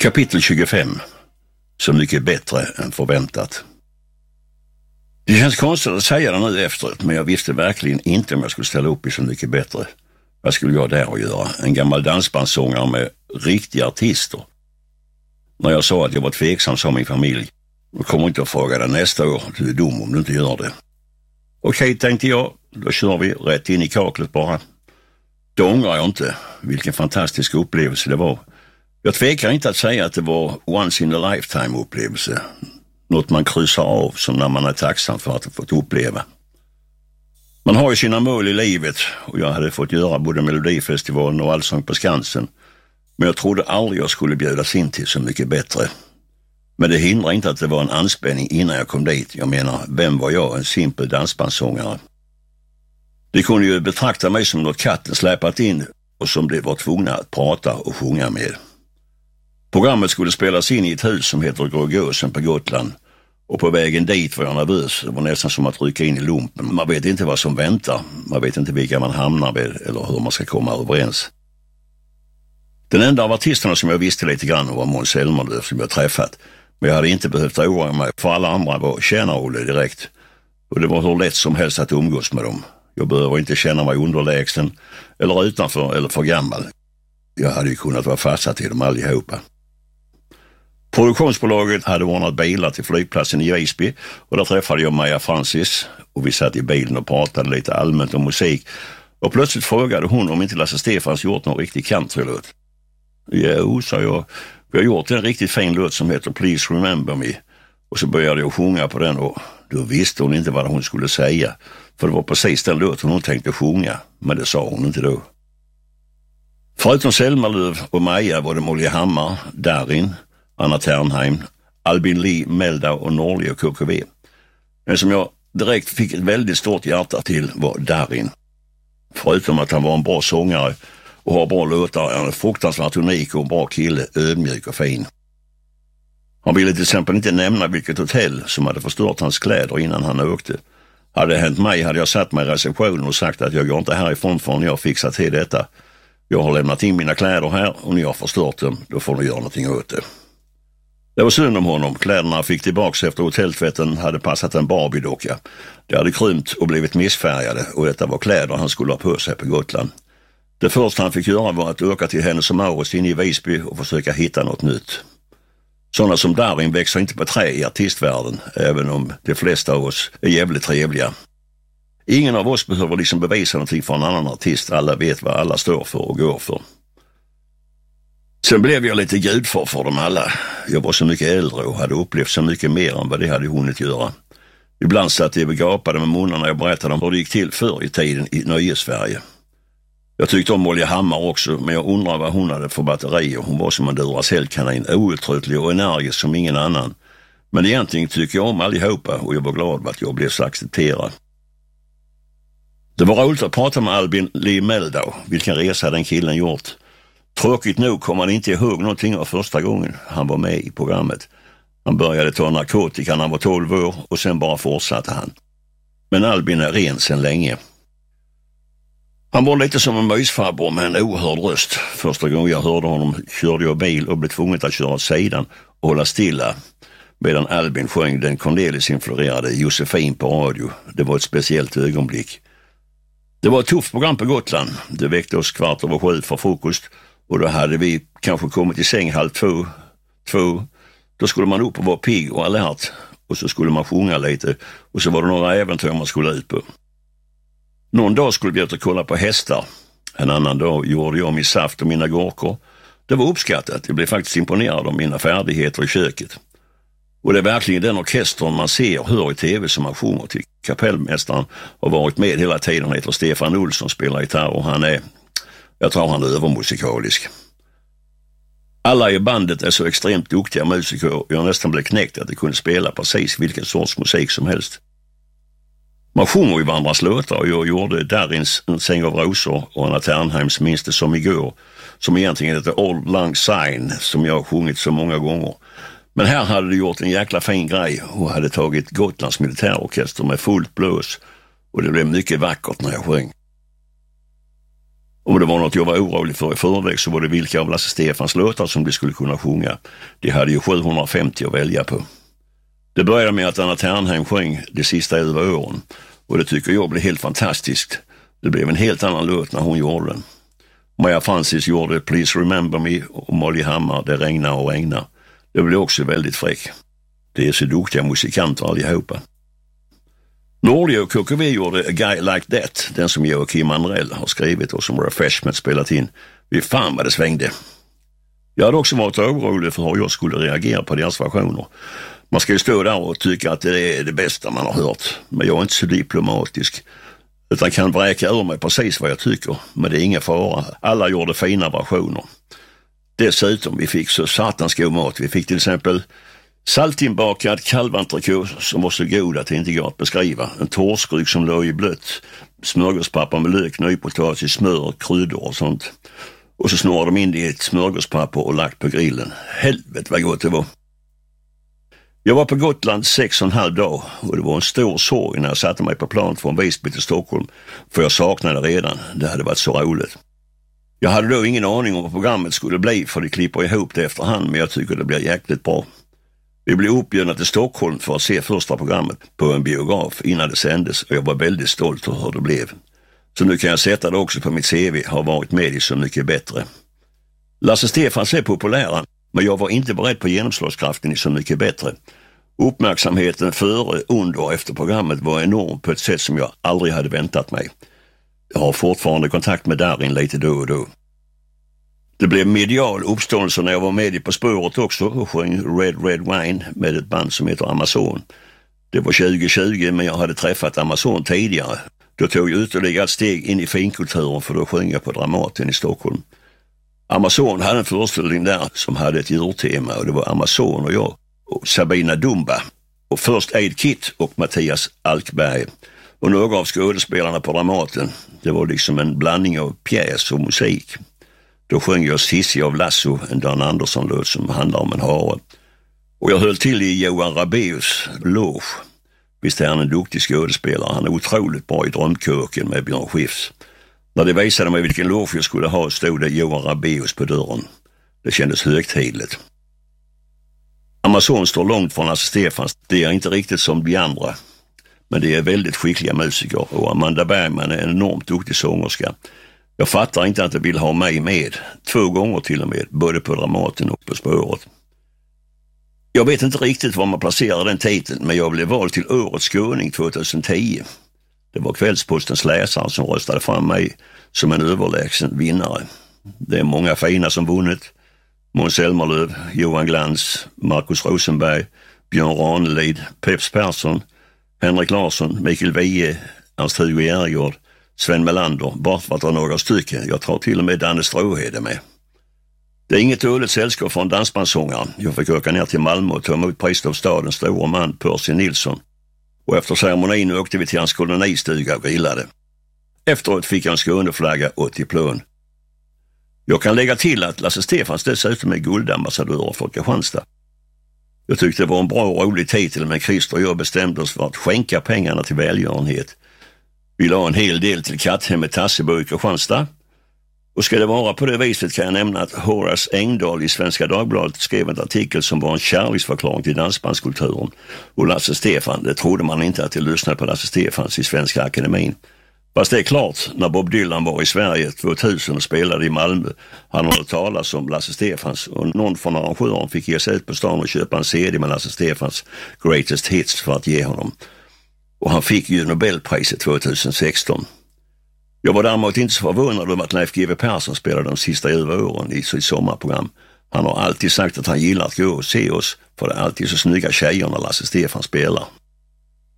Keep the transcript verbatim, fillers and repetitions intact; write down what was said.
Kapitel tjugofem. Så mycket bättre än förväntat. Det känns konstigt att säga det nu efteråt, men jag visste verkligen inte om jag skulle ställa upp i Så mycket bättre. Vad skulle jag där att göra? En gammal dansbandssångare med riktiga artister. När jag sa att jag var tveksam som min familj, då kommer inte att fråga det nästa år. Du är dum om du inte gör det. Okej, tänkte jag. Då kör vi rätt in i kaklet bara. Då ångrar jag inte vilken fantastisk upplevelse det var. Jag tvekar inte att säga att det var once in a lifetime upplevelse. Något man kryssar av som när man är tacksam för att ha fått uppleva. Man har ju sina mål i livet och jag hade fått göra både Melodifestivalen och Allsång på Skansen. Men jag trodde aldrig jag skulle bjudas in till Så mycket bättre. Men det hindrar inte att det var en anspänning innan jag kom dit. Jag menar, vem var jag? En simpel dansbandssångare. De kunde ju betrakta mig som något katten släpat in och som de var tvungna att prata och sjunga med. Programmet skulle spelas in i ett hus som heter Grågåsen på Gotland. Och på vägen dit var jag nervös. Det var nästan som att rycka in i lumpen. Man vet inte vad som väntar. Man vet inte vilka man hamnar med eller hur man ska komma överens. Den enda av artisterna som jag visste lite grann var Måns Zelmerlöw som jag träffat. Men jag hade inte behövt oroa mig, för alla andra var tjänar-Olle direkt. Och det var hur lätt som helst att umgås med dem. Jag behöver inte känna mig underlägsen eller utanför eller för gammal. Jag hade ju kunnat vara fastsatt till dem allihopa. Produktionsbolaget hade ordnat bilar till flygplatsen i Visby och där träffade jag Maja Francis och vi satt i bilen och pratade lite allmänt om musik. Och plötsligt frågade hon om inte Lasse Stefans gjort någon riktig countrylåt. Jo, sa jag. Vi har gjort en riktigt fin låt som heter Please Remember Me. Och så började jag sjunga på den och då visste hon inte vad hon skulle säga. För det var precis den låten hon tänkte sjunga, men det sa hon inte då. Förutom Zelmerlöw och Maja var det Molly Hammar, Darin, Anna Ternheim, Albin Lee, Meldau och Norli och K K V. Men som jag direkt fick ett väldigt stort hjärta till var Darin. Förutom att han var en bra sångare och har bra låtar är han fruktansvärt unik och en bra kille, ödmjuk och fin. Han ville till exempel inte nämna vilket hotell som hade förstört hans kläder innan han åkte. Hade det hänt mig hade jag satt mig i receptionen och sagt att jag går inte härifrån förrän jag har fixat till detta. Jag har lämnat in mina kläder här och ni har förstört dem, då får ni göra någonting åt det. Det var synd om honom. Kläderna fick tillbaks efter hotelltvätten hade passat en Barbie-docka. Det hade krympt och blivit missfärgade och detta var kläder han skulle ha på sig på Gotland. Det första han fick göra var att åka till Hennes och Mauritz in i Visby och försöka hitta något nytt. Sådana som Darin växer inte på trä i artistvärlden, även om de flesta av oss är jävligt trevliga. Ingen av oss behöver liksom bevisa någonting för en annan artist. Alla vet vad alla står för och går för. Sen blev jag lite gudfar för dem alla. Jag var så mycket äldre och hade upplevt så mycket mer än vad de hade hunnit göra. Ibland satt jag och gapade med munnen när jag berättade om hur det gick till förr i tiden i Nöjesverige. Jag tyckte om Molly Hammar också, men jag undrar vad hon hade för batterier. Hon var som en Duracell-kanin, outtröttlig och energisk som ingen annan. Men egentligen tycker jag om allihopa och jag var glad att jag blev så accepterad. Det var roligt att prata med Albin Lee Meldau. Vilken resa den killen gjort. Tråkigt nog kom han inte ihåg någonting av första gången han var med i programmet. Han började ta narkotika när han var tolv år och sen bara fortsatte han. Men Albin är ren sedan länge. Han var lite som en mysfarbror med en oerhörd röst. Första gången jag hörde honom körde jag bil och blev tvungen att köra åt sidan och hålla stilla. Medan Albin sjöng den Cornelis-influerade Josefin på radio. Det var ett speciellt ögonblick. Det var ett tufft program på Gotland. Det väckte oss kvart över sju för frukost. Och då hade vi kanske kommit i säng halv två. två. Då skulle man upp och vara pigg och alert. Och så skulle man sjunga lite. Och så var det några äventyr man skulle ut på. Någon dag skulle vi ut och kolla på hästar. En annan dag gjorde jag min saft och mina gurkor. Det var uppskattat. Jag blev faktiskt imponerad av mina färdigheter i köket. Och det är verkligen den orkestern man ser och hör i tv som man sjunger till. Kapellmästaren har varit med hela tiden. Han heter Stefan Olsson, spelar gitarr och han är, jag tror han är övermusikalisk. Alla i bandet är så extremt duktiga musiker och jag nästan blev knäckt att de kunde spela precis vilken sorts musik som helst. Man sjunger i varandras låtar och jag gjorde Darins En säng av rosor och Anna Ternheims Minns det som igår, som egentligen heter Old Lang Syne, som jag har sjungit så många gånger. Men här hade de gjort en jäkla fin grej och hade tagit Gotlands militärorkester med fullt blås och det blev mycket vackert när jag sjöng. Om det var något jag var orolig för i förväg så var det vilka av Lasse Stefans låtar som de skulle kunna sjunga. De hade ju sjuhundrafemtio att välja på. Det började med att Anna Ternheim sjöng de sista elva åren. Och det tycker jag blev helt fantastiskt. Det blev en helt annan låt när hon gjorde den. Maja Francis gjorde Please Remember Me och Molly Hammar Det regnar och regnar. Det blev också väldigt fräck. Det är så duktiga musikanter allihopa. Norli och K K V gjorde A Guy Like That, den som Joakim Andrell har skrivit och som Refreshment spelat in. Vid fan vad det svängde. Jag hade också varit orolig för hur jag skulle reagera på deras versioner. Man ska ju stå där och tycka att det är det bästa man har hört. Men jag är inte så diplomatisk. Utan kan vräka ur mig precis vad jag tycker. Men det är inga fara. Alla gjorde fina versioner. Dessutom, vi fick så satans god mat. Vi fick till exempel saltinbakad kalvantrikå som var så god att det inte går att beskriva. En torskryck som låg i blött. Smörgåspapper med lök, nypotatis, smör, kryddor och sånt. Och så snurrade de in det i ett smörgåspapper och lagt på grillen. Helvete vad gott det var. Jag var på Gotland sex och en halv dag och det var en stor sorg när jag satte mig på plan från Visby till Stockholm. För jag saknade redan. Det hade varit så roligt. Jag hade då ingen aning om vad programmet skulle bli för de klipper ihop det efterhand, men jag tycker det blir jäkligt bra. Vi blev uppbjudna till Stockholm för att se första programmet på en biograf innan det sändes och jag var väldigt stolt över hur det blev. Så nu kan jag sätta det också på mitt C V, har varit med i Så mycket bättre. Lasse Stefans är populära, men jag var inte beredd på genomslagskraften i Så mycket bättre. Uppmärksamheten före, under och efter programmet var enorm på ett sätt som jag aldrig hade väntat mig. Jag har fortfarande kontakt med Darin lite då och då. Det blev medial uppståndelse när jag var med i På spåret också och sjöng Red Red Wine med ett band som heter Amazon. Det var tjugo tjugo men jag hade träffat Amazon tidigare. Då tog jag ytterligare ett steg in i finkulturen för då sjöng jag på Dramaten i Stockholm. Amazon hade en föreställning där som hade ett djurtema och det var Amazon och jag och Sabina Dumba. Och först Aid Kitt och Mattias Alkberg. Och några av skådespelarna på Dramaten. Det var liksom en blandning av pjäs och musik. Då sjöng jag Sissi av Lasso, en Dan Andersson-låt som handlar om en hare. Och jag höll till i Johan Rabaeus loge. Visst är han en duktig skådespelare. Han är otroligt bra i Drömköken med Björn Skifs. När det visade mig vilken loge jag skulle ha stod det Johan Rabaeus på dörren. Det kändes högtidligt. Amazon står långt från Lasse Stefans. Det är inte riktigt som de andra. Men det är väldigt skickliga musiker och Amanda Bergman är en enormt duktig sångerska. Jag fattar inte att de vill ha mig med. Två gånger till och med, både på Dramaten och På spåret. Jag vet inte riktigt var man placerar den titeln, men jag blev vald till Årets skåning tjugohundratio. Det var Kvällspostens läsare som röstade fram mig som en överlägsen vinnare. Det är många fina som vunnit. Måns Zelmerlöw, Johan Glans, Markus Rosenberg, Björn Ranelid, Peps Persson, Henrik Larsson, Mikael Wiehe, Ernst-Hugo Järegård, Sven Melander, bara för att ha några stycken. Jag tror till och med Danne Stråhede med. Det är inget dåligt sällskap från dansbandssångaren. Jag fick åka ner till Malmö och ta emot pris av stadens stora man Percy Nilsson. Och efter ceremonin åkte vi till hans kolonistuga och grillade. Efteråt fick jag en Skåneflagga och diplom. Jag kan lägga till att Lasse Stefans dessutom är guldambassadör för Kristianstad. Jag tyckte det var en bra och rolig titel, men Christer och jag bestämde oss för att skänka pengarna till välgörenhet. Vi la en hel del till katthemmet Tassebo i Kristianstad. Och ska det vara på det viset kan jag nämna att Horace Engdahl i Svenska Dagbladet skrev en artikel som var en kärleksförklaring till dansbandskulturen. Och Lasse Stefan, det trodde man inte att de lyssnade på Lasse Stefans i Svenska Akademin. Fast det är klart, när Bob Dylan var i Sverige tvåtusen och spelade i Malmö, han hade talat om Lasse Stefans och någon från arrangören fick ge sig ut på stan och köpa en C D med Lasse Stefans Greatest Hits för att ge honom. Och han fick ju Nobelpriset tjugohundrasexton. Jag var däremot inte så förvånad om att Leif G W Persson spelade de sista elva åren i sitt sommarprogram. Han har alltid sagt att han gillar att gå och se oss, för det är alltid så snygga tjejer när Lasse Stefan spelar.